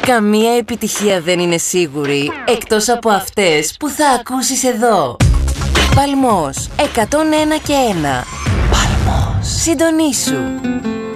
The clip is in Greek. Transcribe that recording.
Καμία επιτυχία δεν είναι σίγουρη, εκτός από αυτές που θα ακούσεις εδώ. Παλμός 101 και 1. Παλμός. Συντονίσου.